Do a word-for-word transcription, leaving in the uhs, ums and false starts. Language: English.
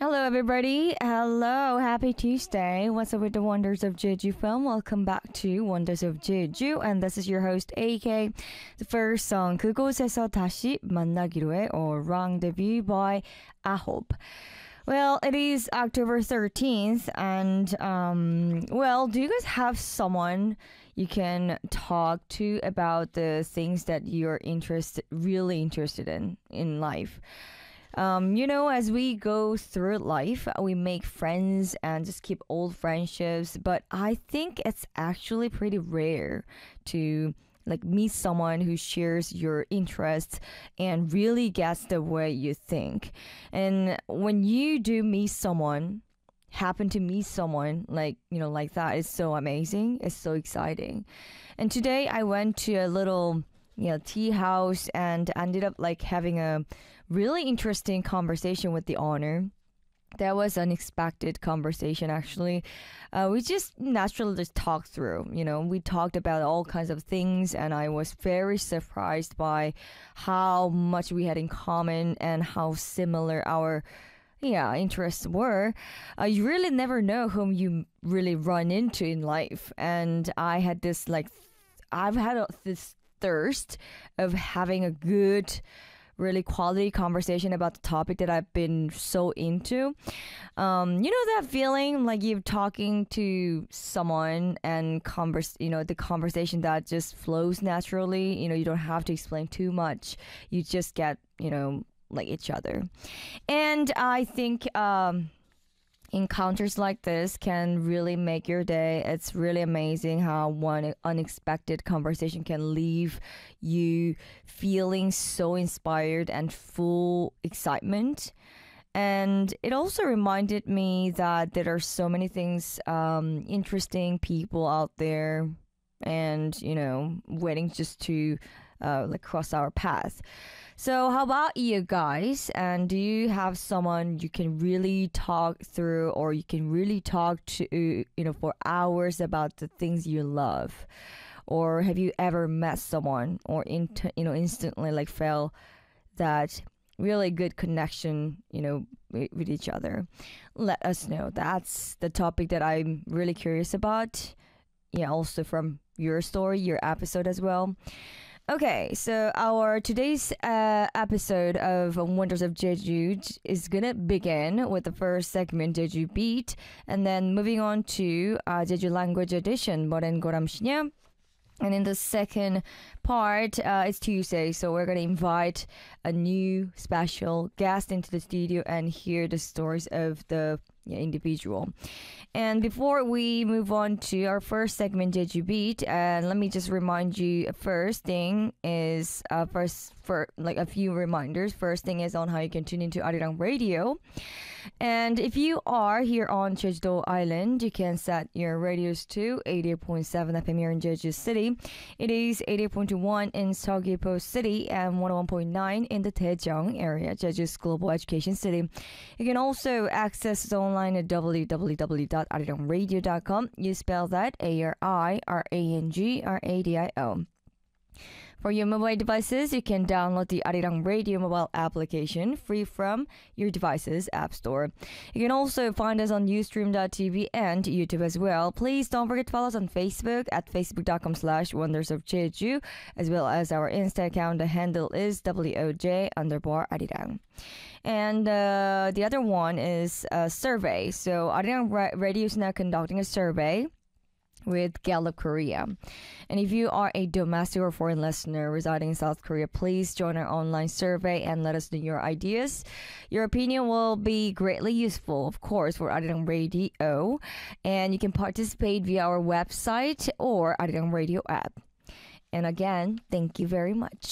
Hello, everybody. Hello, happy Tuesday. What's up with the wonders of Jeju film? Welcome back to Wonders of Jeju, and this is your host A K. The first song, 그곳에서 다시 만나기로 해, or Rendezvous by Ahob. Well, it is October thirteenth, and um, well, do you guys have someone you can talk to about the things that you're interested, really interested in in life? Um, you know, as we go through life, we make friends and just keep old friendships. But I think it's actually pretty rare to like meet someone who shares your interests and really gets the way you think. And when you do meet someone, happen to meet someone like, you know, like that, it's so amazing. It's so exciting. And today I went to a little, you know, tea house and ended up like having a really interesting conversation with the owner. That was unexpected conversation actually. Uh, we just naturally just talked through, you know, we talked about all kinds of things, and I was very surprised by how much we had in common and how similar our yeah interests were. Uh, you really never know whom you really run into in life, and I had this like th- I've had a, this thirst of having a good, really quality conversation about the topic that I've been so into. Um, you know that feeling like you're talking to someone and converse, you know, the conversation that just flows naturally. You know, you don't have to explain too much. You just get, you know, like each other. And I think um encounters like this can really make your day. It's really amazing how one unexpected conversation can leave you feeling so inspired and full excitement. And it also reminded me that there are so many things, um, interesting people out there, and you know, waiting just to uh, like cross our path. So, how about you guys? And do you have someone you can really talk through, or you can really talk to, you know, for hours about the things you love? Or have you ever met someone, or in, you know, instantly like felt that really good connection, you know, with, with each other? Let us know. That's the topic that I'm really curious about. Yeah, also from your story, your episode as well. Okay, so our today's uh, episode of Wonders of Jeju is gonna begin with the first segment, Jeju Beat, and then moving on to uh, Jeju Language Edition, Moren Goram Shinya. And in the second part, uh, it's Tuesday, so we're gonna invite a new special guest into the studio and hear the stories of the yeah, individual. And before we move on to our first segment, Jeju Beat, and uh, let me just remind you, first thing is uh, first for like a few reminders. First thing is on how you can tune into Arirang Radio. And if you are here on Jeju Island, you can set your radios to eighty-eight point seven F M here in Jeju City. It is eighty-eight point one in Seogwipo City and one oh one point nine in the Daejeong area, Jeju's global education city. You can also access us online at w w w dot arirang radio dot com. You spell that A R I R A N G R A D I O. For your mobile devices, you can download the Arirang Radio mobile application free from your device's app store. You can also find us on ustream dot t v and YouTube as well. Please don't forget to follow us on Facebook at facebook.com slash wonders of Jeju, as well as our Insta account. The handle is W O J underbar Arirang. And uh, the other one is a survey. So Arirang Radio is now conducting a survey with Gallup Korea. And if you are a domestic or foreign listener residing in South Korea, please join our online survey and let us know your ideas. Your opinion will be greatly useful, of course, for Arirang Radio. And you can participate via our website or Arirang Radio app. And again, thank you very much.